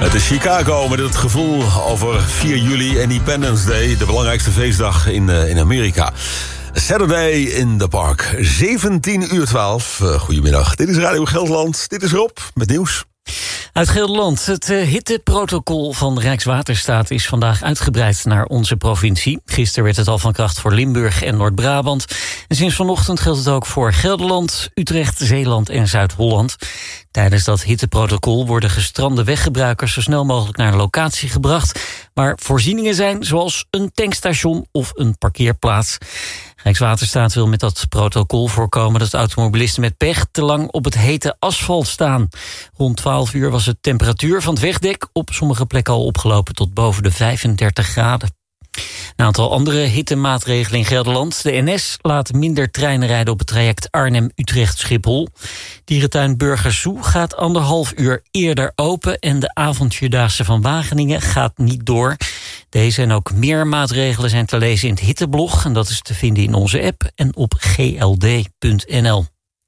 Het is Chicago met het gevoel over 4 juli, Independence Day, de belangrijkste feestdag in Amerika. Saturday in the Park, 17:12. Goedemiddag, dit is Radio Gelderland, dit is Rob met nieuws. Uit Gelderland. Het hitteprotocol van Rijkswaterstaat is vandaag uitgebreid naar onze provincie. Gisteren werd het al van kracht voor Limburg en Noord-Brabant. En sinds vanochtend geldt het ook voor Gelderland, Utrecht, Zeeland en Zuid-Holland. Tijdens dat hitteprotocol worden gestrande weggebruikers zo snel mogelijk naar de locatie gebracht, waar voorzieningen zijn zoals een tankstation of een parkeerplaats. Rijkswaterstaat wil met dat protocol voorkomen dat automobilisten met pech te lang op het hete asfalt staan. Rond 12 uur was de temperatuur van het wegdek op sommige plekken al opgelopen tot boven de 35 graden. Een aantal andere hittemaatregelen in Gelderland. De NS laat minder treinen rijden op het traject Arnhem-Utrecht-Schiphol. Dierentuin Burgersoe gaat 1,5 uur eerder open en de avondvierdaagse van Wageningen gaat niet door. Deze en ook meer maatregelen zijn te lezen in het hitteblog en dat is te vinden in onze app en op gld.nl.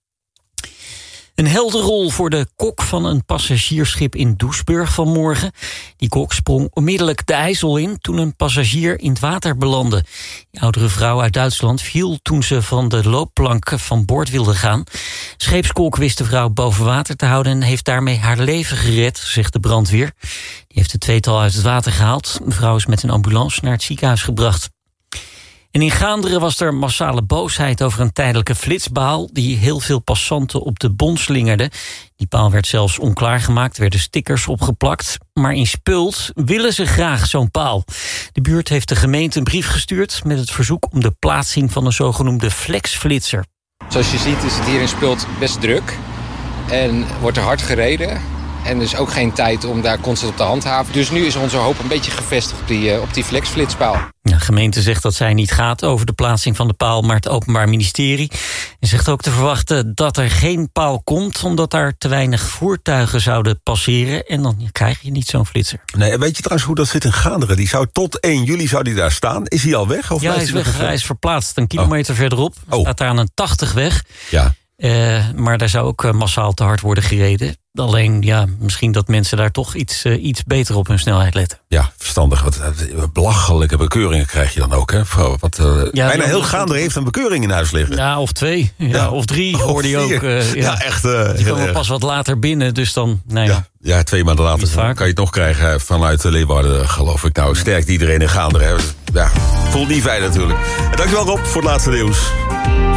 Een heldenrol voor de kok van een passagiersschip in Doesburg vanmorgen. Die kok sprong onmiddellijk de IJssel in toen een passagier in het water belandde. Die oudere vrouw uit Duitsland viel toen ze van de loopplank van boord wilde gaan. Scheepskok wist de vrouw boven water te houden en heeft daarmee haar leven gered, zegt de brandweer. Die heeft het tweetal uit het water gehaald. De vrouw is met een ambulance naar het ziekenhuis gebracht. En in Gaanderen was er massale boosheid over een tijdelijke flitspaal die heel veel passanten op de bon slingerde. Die paal werd zelfs onklaargemaakt, werden stickers opgeplakt. Maar in Speuld willen ze graag zo'n paal. De buurt heeft de gemeente een brief gestuurd met het verzoek om de plaatsing van een zogenoemde flexflitser. Zoals je ziet is het hier in Speuld best druk en wordt er hard gereden. En er is ook geen tijd om daar constant op te handhaven. Dus nu is onze hoop een beetje gevestigd op die flexflitspaal. De gemeente zegt dat zij niet gaat over de plaatsing van de paal, maar het Openbaar Ministerie. En zegt ook te verwachten dat er geen paal komt, omdat daar te weinig voertuigen zouden passeren. En dan krijg je niet zo'n flitser. Nee, en weet je trouwens hoe dat zit in Gaanderen? Die zou tot 1 juli zou die daar staan. Is hij al weg? Of ja, hij is weg. Hij is verplaatst een kilometer verderop. Staat daar aan een 80 weg. Ja. Maar daar zou ook massaal te hard worden gereden. Alleen, ja, misschien dat mensen daar toch iets beter op hun snelheid letten. Ja, verstandig. Wat belachelijke bekeuringen krijg je dan ook, hè? Bijna heel Gaanderen heeft een bekeuring in huis liggen. Ja, of 2. Ja, of 3 hoorde je ook. Ja, echt. Die komen pas wat later binnen, dus dan... Nee, ja, 2 maanden later kan je het nog krijgen vanuit Leeuwarden, geloof ik. Nou, sterkt iedereen in Gaanderen. Ja, voelt niet fijn natuurlijk. En dankjewel Rob voor het laatste nieuws.